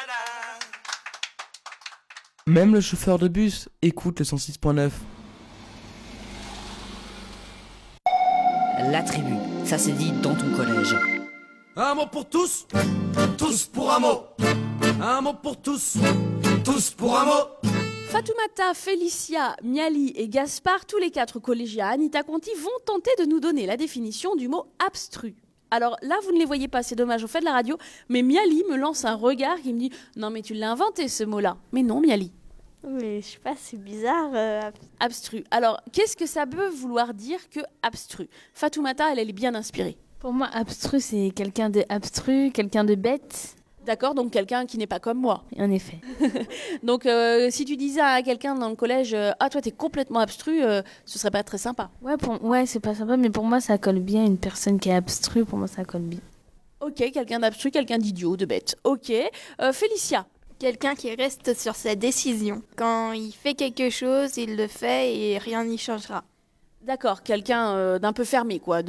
Même le chauffeur de bus écoute le 106.9. La tribu, ça s'est dit dans ton collège. Un mot pour tous, tous pour un mot. Un mot pour tous, tous pour un mot. Fatoumata, Félicia, Miali et Gaspard, tous les 4 collégiens à Anita Conti, vont tenter de nous donner la définition du mot abstru. Alors là, vous ne les voyez pas, c'est dommage, on fait de la radio, mais Miali me lance un regard qui me dit « Non mais tu l'as inventé ce mot-là ». Mais non Miali. Mais je sais pas, c'est bizarre. Abstru. Alors, qu'est-ce que ça peut vouloir dire que abstru ? Fatoumata, elle est bien inspirée. Pour moi, abstru, c'est quelqu'un de abstru, quelqu'un de bête. D'accord, donc quelqu'un qui n'est pas comme moi. En effet. Donc, si tu disais à quelqu'un dans le collège « Ah, toi, t'es complètement abstru », ce serait pas très sympa. Ouais, c'est pas sympa, mais pour moi, ça colle bien. Une personne qui est abstru, pour moi, ça colle bien. Ok, quelqu'un d'abstru, quelqu'un d'idiot, de bête. Ok. Félicia. Quelqu'un qui reste sur sa décision. Quand il fait quelque chose, il le fait et rien n'y changera. D'accord, quelqu'un d'un peu fermé, quoi,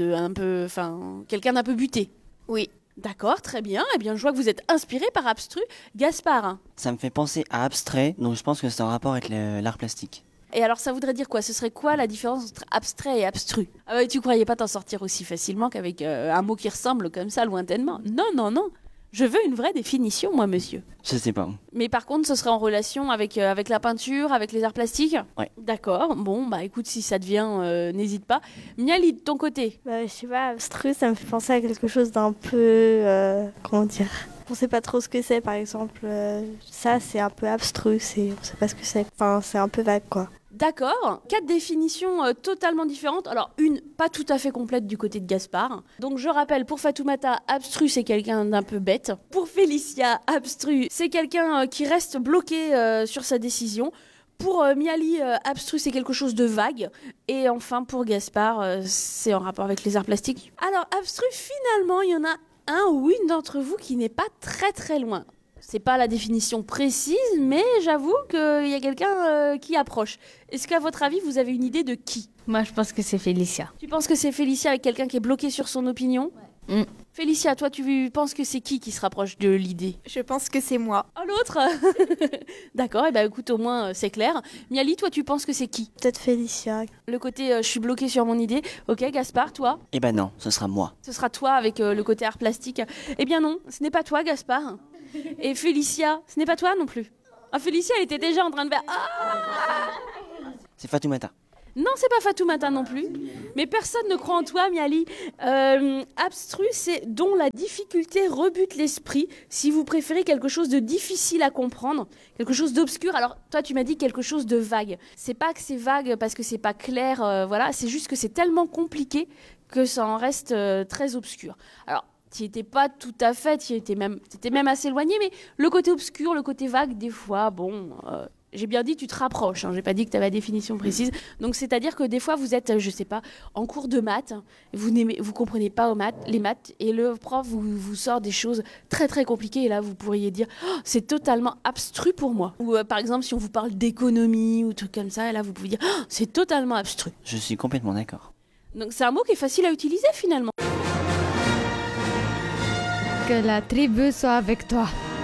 quelqu'un d'un peu buté. Oui. D'accord, très bien. Eh bien, je vois que vous êtes inspiré par abstru. Gaspard. Ça me fait penser à abstrait, donc je pense que c'est en rapport avec l'art plastique. Et alors, ça voudrait dire quoi ? Ce serait quoi la différence entre abstrait et abstru ? Ah ouais, tu croyais pas t'en sortir aussi facilement qu'avec un mot qui ressemble comme ça lointainement ? Non. Je veux une vraie définition, moi, monsieur. Je sais pas. Mais par contre, ce serait en relation avec la peinture, avec les arts plastiques ? Ouais. D'accord. Bon, bah écoute, si ça devient, n'hésite pas. Miali, de ton côté ? Je sais pas, abstru, ça me fait penser à quelque chose d'un peu... comment dire ? On sait pas trop ce que c'est, par exemple. Ça, c'est un peu abstru, on sait pas ce que c'est. Enfin, c'est un peu vague, quoi. D'accord, 4 définitions totalement différentes. Alors une pas tout à fait complète du côté de Gaspard. Donc je rappelle, pour Fatoumata, abstru c'est quelqu'un d'un peu bête. Pour Félicia, abstru c'est quelqu'un qui reste bloqué sur sa décision. Pour Miali, abstru c'est quelque chose de vague. Et enfin pour Gaspard, c'est en rapport avec les arts plastiques. Alors abstru, finalement il y en a un ou une d'entre vous qui n'est pas très très loin. C'est pas la définition précise, mais j'avoue qu'il y a quelqu'un qui approche. Est-ce qu'à votre avis, vous avez une idée de qui ? Moi, je pense que c'est Félicia. Tu penses que c'est Félicia avec quelqu'un qui est bloqué sur son opinion ? Ouais. Félicia, toi, tu penses que c'est qui se rapproche de l'idée ? Je pense que c'est moi. Oh, l'autre. D'accord, et écoute, au moins, c'est clair. Miali, toi, tu penses que c'est qui ? Peut-être Félicia. Le côté je suis bloqué sur mon idée. Ok, Gaspard, toi ? Eh ben non, ce sera moi. Ce sera toi avec le côté art plastique. Eh bien non, ce n'est pas toi, Gaspard. Et Félicia, ce n'est pas toi non plus. Ah, Félicia, elle était déjà en train de faire... Ah ! C'est Fatoumata. Non, c'est pas Fatoumata non plus. Mais personne ne croit en toi, Miali. Abstru, c'est dont la difficulté rebute l'esprit. Si vous préférez quelque chose de difficile à comprendre, quelque chose d'obscur. Alors, toi, tu m'as dit quelque chose de vague. C'est pas que c'est vague parce que c'est pas clair, voilà. C'est juste que c'est tellement compliqué que ça en reste très obscur. Alors, tu étais pas tout à fait, t'étais même assez éloigné, mais le côté obscur, le côté vague, des fois, j'ai bien dit tu te rapproches, j'ai pas dit que tu avais la définition précise. Donc c'est-à-dire que des fois vous êtes, je sais pas, en cours de maths, vous comprenez pas les maths, et le prof vous sort des choses très très compliquées, et là vous pourriez dire c'est totalement abstru pour moi. Ou par exemple si on vous parle d'économie ou trucs comme ça, et là vous pouvez dire c'est totalement abstru. Je suis complètement d'accord. Donc c'est un mot qui est facile à utiliser finalement. Que la tribu soit avec toi.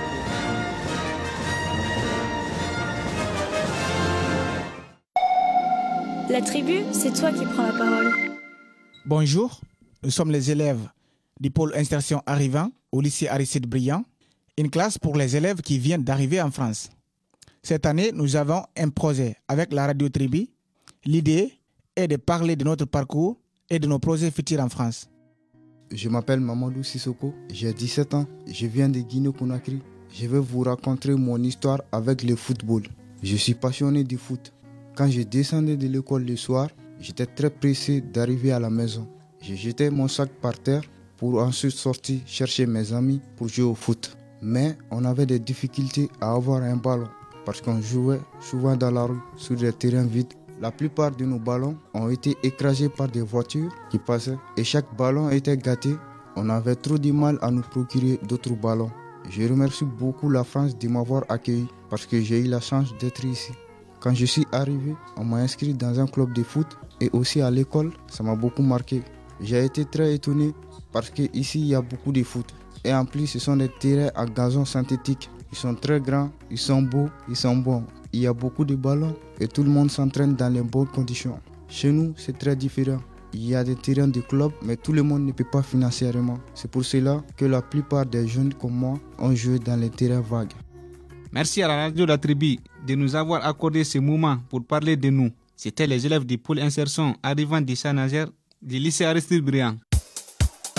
La tribu, c'est toi qui prends la parole. Bonjour, nous sommes les élèves du pôle insertion arrivant au lycée Aristide Briand, une classe pour les élèves qui viennent d'arriver en France. Cette année, nous avons un projet avec la radio Tribu. L'idée est de parler de notre parcours et de nos projets futurs en France. Je m'appelle Mamadou Sissoko, j'ai 17 ans, je viens de Guinée-Conakry. Je vais vous raconter mon histoire avec le football. Je suis passionné du foot. Quand je descendais de l'école le soir, j'étais très pressé d'arriver à la maison. Je jetais mon sac par terre pour ensuite sortir chercher mes amis pour jouer au foot. Mais on avait des difficultés à avoir un ballon parce qu'on jouait souvent dans la rue sur des terrains vides. La plupart de nos ballons ont été écrasés par des voitures qui passaient et chaque ballon était gâté. On avait trop de mal à nous procurer d'autres ballons. Je remercie beaucoup la France de m'avoir accueilli parce que j'ai eu la chance d'être ici. Quand je suis arrivé, on m'a inscrit dans un club de foot et aussi à l'école, ça m'a beaucoup marqué. J'ai été très étonné parce qu'ici il y a beaucoup de foot et en plus ce sont des terrains à gazon synthétique. Ils sont très grands, ils sont beaux, ils sont bons. Il y a beaucoup de ballons et tout le monde s'entraîne dans les bonnes conditions. Chez nous, c'est très différent. Il y a des terrains de club, mais tout le monde ne peut pas financièrement. C'est pour cela que la plupart des jeunes comme moi ont joué dans les terrains vagues. Merci à la radio La Tribu de nous avoir accordé ce moment pour parler de nous. C'était les élèves du pôle insertion arrivant de Saint-Nazaire du lycée Aristide Briand.